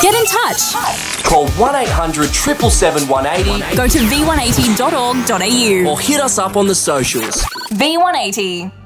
Get in touch. Call 1800 777 180. Go to v180.org.au Or hit us up on the socials. V180.